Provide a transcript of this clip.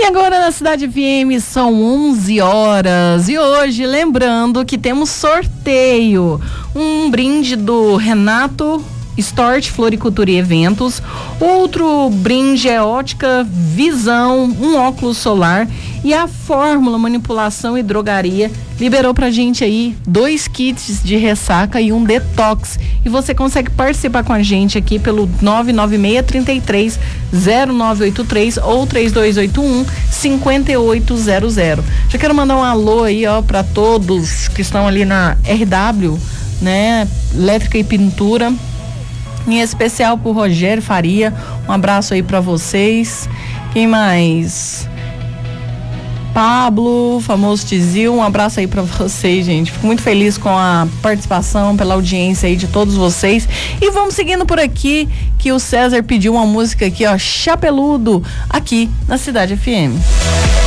agora na Cidade FM são 11 horas e hoje, lembrando que temos sorteio, um brinde do Renato Stort Floricultura e Eventos, outro brinde é Ótica Visão, um óculos solar, e a Fórmula Manipulação e Drogaria liberou pra gente aí 2 kits de ressaca e um detox, e você consegue participar com a gente aqui pelo 996-33-0983 ou 3281-5800. Já quero mandar um alô aí, ó, pra todos que estão ali na RW, né, Elétrica e Pintura, em especial pro Rogério Faria, um abraço aí pra vocês. Quem mais? Pablo, famoso Tizil, um abraço aí pra vocês, gente. Fico muito feliz com a participação, pela audiência aí de todos vocês. E vamos seguindo por aqui, que o César pediu uma música aqui, ó, Chapeludo, aqui na Cidade FM.